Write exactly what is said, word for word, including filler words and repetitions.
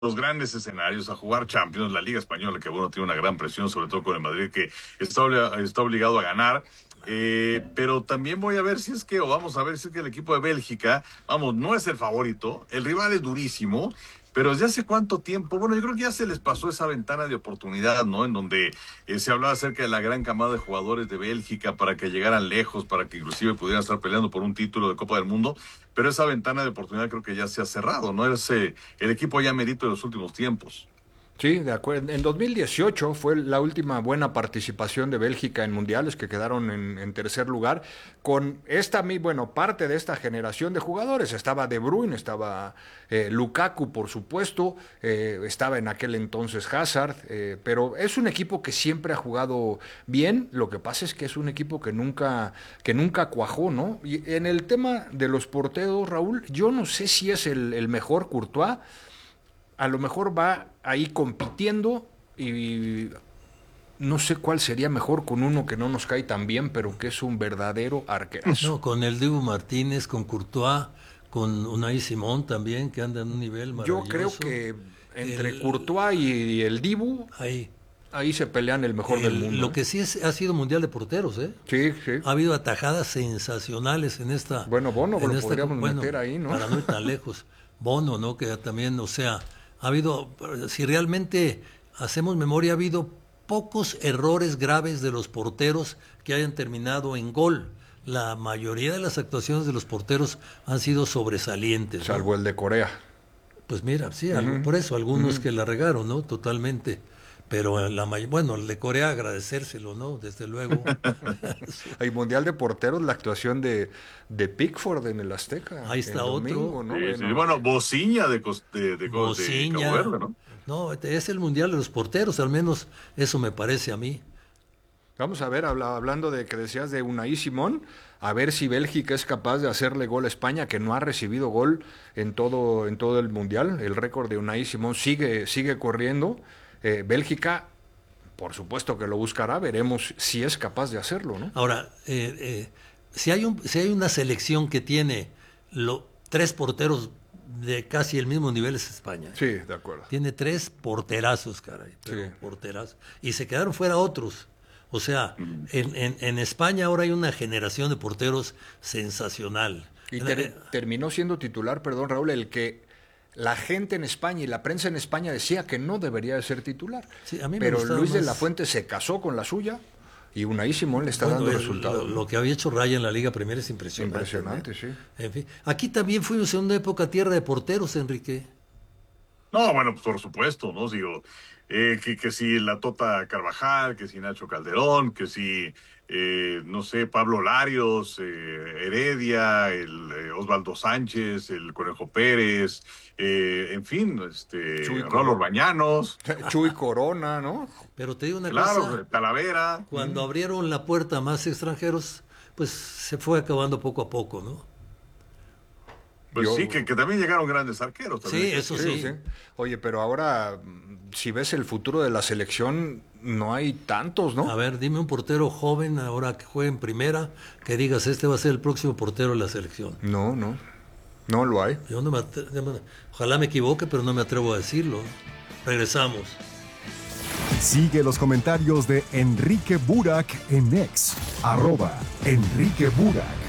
los grandes escenarios, a jugar Champions, la Liga Española, que bueno, tiene una gran presión, sobre todo con el Madrid, que está, está obligado a ganar. Eh, pero también voy a ver si es que, o vamos a ver si es que el equipo de Bélgica, vamos, no es el favorito, el rival es durísimo, pero desde hace cuánto tiempo, bueno, yo creo que ya se les pasó esa ventana de oportunidad, ¿no? En donde eh, se hablaba acerca de la gran camada de jugadores de Bélgica para que llegaran lejos, para que inclusive pudieran estar peleando por un título de Copa del Mundo, pero esa ventana de oportunidad creo que ya se ha cerrado, ¿no? Es eh, el equipo ya merito de los últimos tiempos. Sí, de acuerdo. En dos mil dieciocho fue la última buena participación de Bélgica en mundiales, que quedaron en, en tercer lugar, con esta, bueno, parte de esta generación de jugadores. Estaba De Bruyne, estaba eh, Lukaku, por supuesto, eh, estaba en aquel entonces Hazard, eh, pero es un equipo que siempre ha jugado bien. Lo que pasa es que es un equipo que nunca, que nunca cuajó, ¿no? Y en el tema de los porteros, Raúl, yo no sé si es el, el mejor Courtois. A lo mejor va ahí compitiendo y no sé cuál sería mejor con uno que no nos cae tan bien, pero que es un verdadero arquerazo. No, con el Dibu Martínez, con Courtois, con Unai Simón también, que anda en un nivel maravilloso. Yo creo que entre el, Courtois y el Dibu, ahí, ahí se pelean el mejor el, del mundo. Lo ¿eh? que sí es, ha sido mundial de porteros, ¿eh? Sí, sí. Ha habido atajadas sensacionales en esta... Bueno, Bono en lo esta, podríamos bueno, meter ahí, ¿no? Para no ir tan lejos. Bono, ¿no? Que también, o sea... Ha habido, si realmente hacemos memoria, ha habido pocos errores graves de los porteros que hayan terminado en gol. La mayoría de las actuaciones de los porteros han sido sobresalientes, ¿no? Salvo el de Corea. Pues mira, sí, Uh-huh. por eso algunos Uh-huh. que la regaron, ¿no? Totalmente. Pero la bueno, el de Corea agradecérselo, ¿no? Desde luego. El Mundial de Porteros, la actuación de, de Pickford en el Azteca. Ahí está domingo, otro. ¿no? Sí, Bueno, sí, bueno, Bociña de, de, de, Bociña. de Cabo Verde, ¿no? No, es el Mundial de los porteros, al menos eso me parece a mí. Vamos a ver, habla, hablando de que decías de Unai Simón, a ver si Bélgica es capaz de hacerle gol a España, que no ha recibido gol en todo, en todo el Mundial. El récord de Unai Simón sigue, sigue corriendo. Eh, Bélgica, por supuesto que lo buscará, veremos si es capaz de hacerlo, ¿no? Ahora, eh, eh, si, hay un, si hay una selección que tiene lo, tres porteros de casi el mismo nivel es España. Sí, de acuerdo. Tiene tres porterazos, caray. Pero Sí. porterazos. Y se quedaron fuera otros. O sea, en, en, en España ahora hay una generación de porteros sensacional. Y ter, terminó siendo titular, perdón, Raúl, el que la gente en España y la prensa en España decía que no debería de ser titular. Sí, a mí me pero Luis más... de la Fuente se casó con la suya y Unai Simón le está bueno, dando el, resultados. Lo, lo que había hecho Raya en la Liga Premier es impresionante. Impresionante, ¿no? sí. En fin, aquí también fuimos en una época tierra de porteros, Enrique. No, bueno, pues por supuesto, ¿no? Digo, eh, que, que si la Tota Carvajal, que si Nacho Calderón, que si, eh, no sé, Pablo Larios, eh, Heredia, el eh, Osvaldo Sánchez, el Conejo Pérez, eh, en fin, este, Chuy Raúl Orbañanos. Chuy Corona, ¿no? Pero te digo una Claro, cosa, Talavera. cuando mm. abrieron la puerta a más extranjeros, pues se fue acabando poco a poco, ¿no? Pues Yo... sí, que, que también llegaron grandes arqueros. También. Sí, eso sí. sí. sí. Oye, pero ahora, si ves el futuro de la selección, no hay tantos, ¿no? A ver, dime un portero joven ahora que juegue en primera, que digas, este va a ser el próximo portero de la selección. No, no, no lo hay. Yo no me atrevo, ojalá me equivoque, pero no me atrevo a decirlo. Regresamos. Sigue los comentarios de Enrique Burak en X, arroba Enrique Burak.